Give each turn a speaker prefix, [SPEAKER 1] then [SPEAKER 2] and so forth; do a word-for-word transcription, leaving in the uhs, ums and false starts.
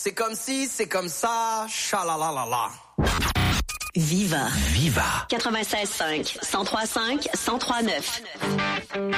[SPEAKER 1] C'est comme si, c'est comme ça, chalalalala.
[SPEAKER 2] Viva.
[SPEAKER 3] Viva.
[SPEAKER 2] quatre-vingt-seize cinq, cent trois cinq, cent trois neuf.